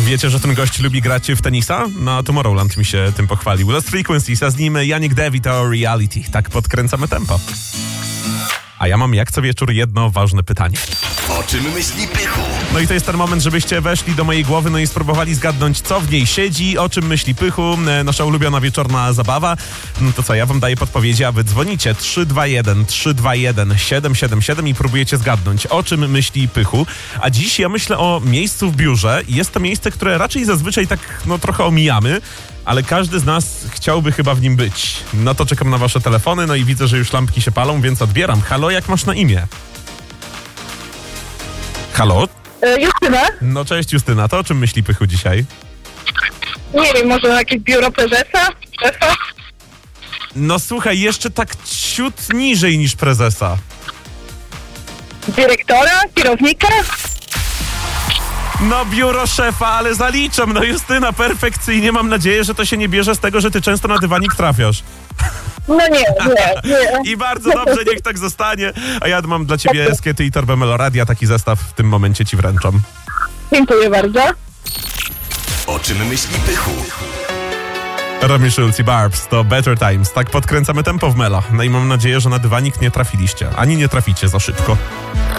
Wiecie, że ten gość lubi grać w tenisa? No, Tomorrowland mi się tym pochwalił. Lost Frequencies, a z nim Yannick David to Reality. Tak podkręcamy tempo. A ja mam jak co wieczór jedno ważne pytanie. O czym myśli Pychu? No i to jest ten moment, żebyście weszli do mojej głowy, no i spróbowali zgadnąć, co w niej siedzi, o czym myśli Pychu, nasza ulubiona wieczorna zabawa. No to co, ja wam daję podpowiedzi, a wy dzwonicie 321-321-777 i próbujecie zgadnąć, o czym myśli Pychu. A dziś ja myślę o miejscu w biurze. Jest to miejsce, które raczej zazwyczaj tak, no trochę omijamy, ale każdy z nas chciałby chyba w nim być. No to czekam na wasze telefony, no i widzę, że już lampki się palą, więc odbieram. Halo, jak masz na imię? Halo? Justyna? No cześć Justyna, to o czym myśli Pychu dzisiaj? Nie wiem, może jakieś biuro prezesa? Szefa? No słuchaj, jeszcze tak ciut niżej niż prezesa. Dyrektora? Kierownika? No biuro szefa, ale zaliczam. No Justyna, perfekcyjnie. Mam nadzieję, że to się nie bierze z tego, że ty często na dywanik trafiasz. No nie. I bardzo dobrze, niech tak zostanie. A ja mam dla ciebie eskiety i torbę Meloradia. Taki zestaw w tym momencie ci wręczam. Dziękuję bardzo. O czym myśli Pychu? Romy Schulz i Barbs to Better Times. Tak podkręcamy tempo w Melo. No i mam nadzieję, że na dywanik nie trafiliście. Ani nie traficie za szybko.